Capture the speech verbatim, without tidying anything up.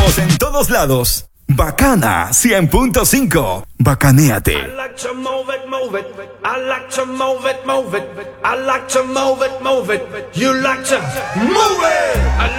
Estamos en todos lados. Bacana cien punto cinco. Bacanéate. I like to move it, move it. I like to move it, move it. I like to move it, move it. You like to move it. I